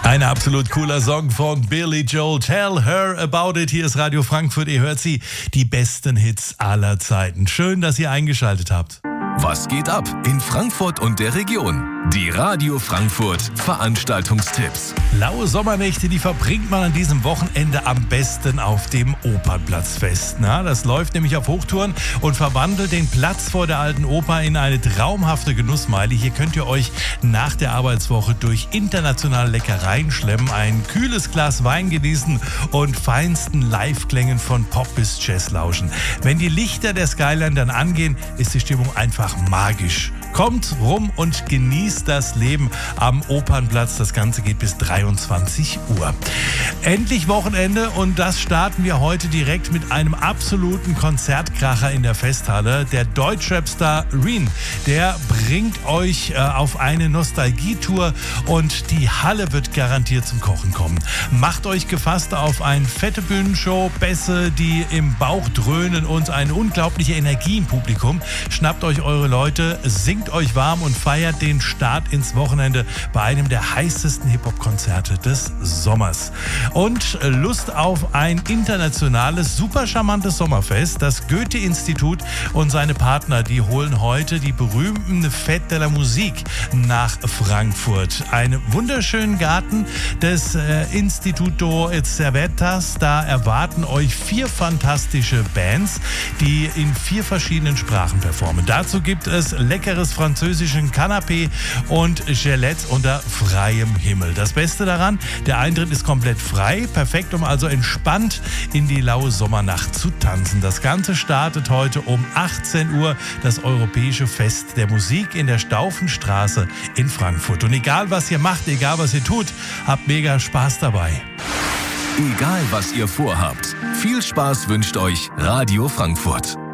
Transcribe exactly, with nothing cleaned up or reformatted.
Ein absolut cooler Song von Billy Joel. Tell her about it. Hier ist Radio Frankfurt. Ihr hört sie, die besten Hits aller Zeiten. Schön, dass ihr eingeschaltet habt. Was geht ab in Frankfurt und der Region? Die Radio Frankfurt Veranstaltungstipps. Laue Sommernächte, die verbringt man an diesem Wochenende am besten auf dem Opernplatzfest. Na, das läuft nämlich auf Hochtouren und verwandelt den Platz vor der Alten Oper in eine traumhafte Genussmeile. Hier könnt ihr euch nach der Arbeitswoche durch internationale Leckereien schlemmen, ein kühles Glas Wein genießen und feinsten Live-Klängen von Pop bis Jazz lauschen. Wenn die Lichter der Skyline dann angehen, ist die Stimmung einfach magisch. Kommt rum und genießt das Leben am Opernplatz. Das Ganze geht bis dreiundzwanzig Uhr. Endlich Wochenende und das starten wir heute direkt mit einem absoluten Konzertkracher in der Festhalle. Der Deutschrap-Star Reen, der bringt euch äh, auf eine Nostalgietour und die Halle wird garantiert zum Kochen kommen. Macht euch gefasst auf eine fette Bühnenshow, Bässe, die im Bauch dröhnen und eine unglaubliche Energie im Publikum. Schnappt euch eure Leute, singt euch warm und feiert den Start ins Wochenende bei einem der heißesten Hip-Hop-Konzerte des Sommers. Und Lust auf ein internationales, super charmantes Sommerfest. Das Goethe-Institut und seine Partner, die holen heute die berühmten Fête de la Musique nach Frankfurt. Einen wunderschönen Garten des äh, Instituto Cervetas. Da erwarten euch vier fantastische Bands, die in vier verschiedenen Sprachen performen. Dazu gibt es leckeres französischen Canapé und Gelette unter freiem Himmel. Das Beste daran, der Eintritt ist komplett frei, perfekt, um also entspannt in die laue Sommernacht zu tanzen. Das Ganze startet heute um achtzehn Uhr, das Europäische Fest der Musik in der Staufenstraße in Frankfurt. Und egal was ihr macht, egal was ihr tut, habt mega Spaß dabei. Egal was ihr vorhabt, viel Spaß wünscht euch Radio Frankfurt.